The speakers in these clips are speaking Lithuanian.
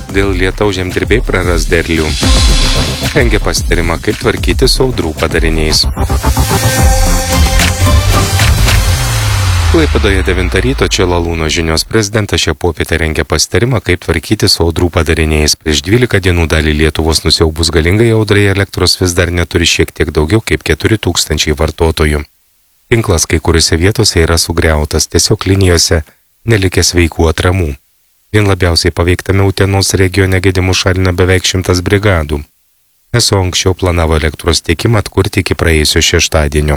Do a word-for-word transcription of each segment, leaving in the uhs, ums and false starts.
Dėl lietaus žemdirbiai praras derlių. Rengia pasitarimą, kaip tvarkyti su audrų padariniais. Klaipėdoje devintą ryto čia Lalūno žinios. Prezidentas šią popietę rengia pasitarimą, kaip tvarkyti su audrų padariniais. Prieš dvylika dienų dalį Lietuvos nusiaubus galingai audrai elektros vis dar neturi šiek tiek daugiau kaip keturi tūkstančiai vartotojų. Tinklas kai kuriuose vietose yra sugriautas, tiesiog linijose nelikęs veikų atramų. Vien labiausiai paveiktame Utenos regione gedimų šalina beveik šimtas brigadų. Eso anksčiau planavo elektros tiekimą atkurti iki praėjusio šeštadienio.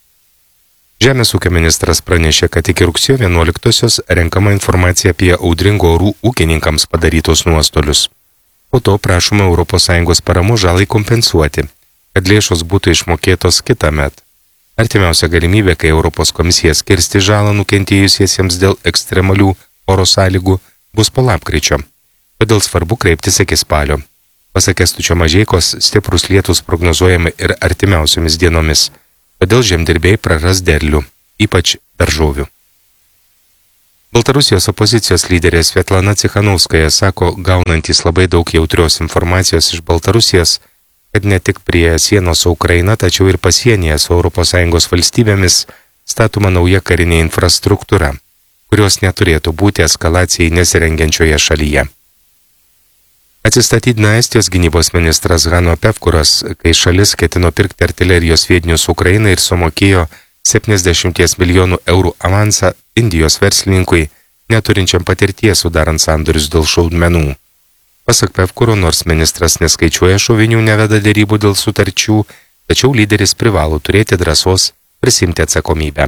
Žemės ūkio ministras pranešė, kad iki rugsėjo vienuoliktosios renkama informacija apie audringo orų ūkininkams padarytus nuostolius. Po to prašoma Europos Sąjungos paramų žalai kompensuoti, kad lėšos būtų išmokėtos kitąmet. Artimiausia galimybė, kai Europos komisija skirsti žalą nukentėjusiesiems dėl ekstremalių oro sąlygų, bus po lapkričio. Todėl svarbu kreiptis iki spalio. Pasak Kęstučio Mažeikos, stiprus lietus prognozuojami ir artimiausiomis dienomis. Todėl žemdirbiai praras derlių, ypač daržovių. Baltarusijos opozicijos lyderė Svetlana Cikhanauskaja sako, gaunantys labai daug jautrios informacijos iš Baltarusijos, kad ne tik prie sienos su Ukraina, tačiau ir pasienyje su Europos Sąjungos valstybėmis statoma nauja karinė infrastruktūra, kurios neturėtų būti eskalacijai nesirengiančioje šalyje. Atsistatydina Estijos gynybos ministras Hanno Pevkuras, kai šalis ketino pirkti artilerijos sviedinius Ukrainai ir sumokėjo septyniasdešimt milijonų eurų avansą Indijos verslininkui, neturinčiam patirties sudarant sandorius dėl šaudmenų. Pasak Pevkuro, nors ministras neskaičiuoja šovinių, neveda dėrybų dėl sutarčių, tačiau lyderis privalo turėti drąsos prisimti atsakomybę.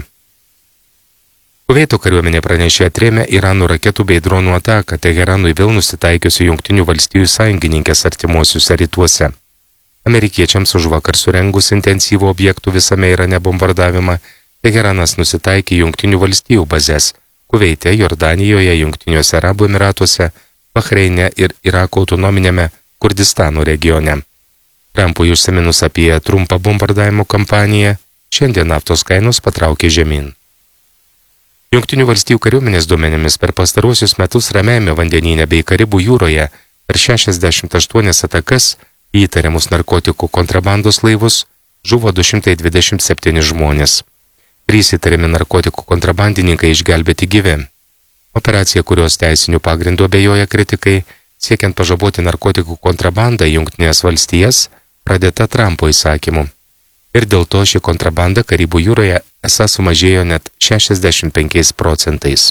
Kuveito kariuomenė pranešė atrėmė Irano raketų bei dronų ataką Teheranui vėl nusitaikiusių Jungtinių valstijų sąjungininkės artimuosiuose rytuose. Amerikiečiams užvakar surengus intensyvų objektų visame Irane bombardavimą, Teheranas nusitaikė Jungtinių valstijų bazės Kuveite, Jordanijoje, Jungtiniuose Arabų Emiratuose, Bahreine ir Irako autonominėme Kurdistano regione. Trampui užsiminus apie trumpą bombardavimo kampaniją, šiandien naftos kainos patraukė žemyn. Jungtinių valstijų kariuomenės duomenimis per pastaruosius metus Ramiajame vandenyne bei Karibų jūroje per šešiasdešimt aštuonias atakas į įtariamus narkotikų kontrabandos laivus žuvo du šimtai dvidešimt septyni žmonės. Trys įtariami narkotikų kontrabandininkai išgelbėti gyvi. Operacija, kurios teisinių pagrindų abejoja kritikai, siekiant pažaboti narkotikų kontrabandą į Jungtinės valstijas, pradėta Trumpo įsakymu. Ir dėl to ši kontrabanda Karibų jūroje esą sumažėjo net šešiasdešimt penkiais procentais.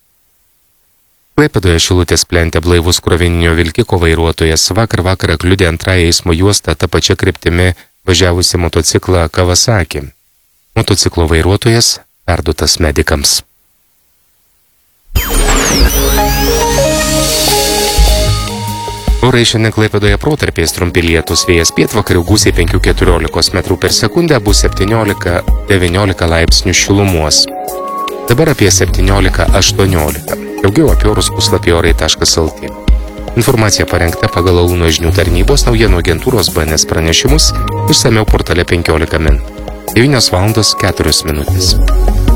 Klaipėdoje Šilutės plente blaivus krovininio vilkiko vairuotojas vakar vakarą kliudė antrąją eismo juostą tą pačią kryptimi važiavusi motociklą Kawasaki. Motociklo vairuotojas perduotas medikams. Orai šiandien Klaipėdoje protarpiais trumpi lietūs, vėjas pietvakarių gūsiai penki keturiolika metrų per sekundę, bus septyniolika devyniolika laipsnių šilumos. Dabar apie septyniolika aštuoniolika. Daugiau apie orus puslapį orai taškas lt. Informacija parengta pagal Lalūno žinių tarnybos naujienų agentūros B N S pranešimus, išsamiau portale penkiolika min. devynios valandos keturios minutės.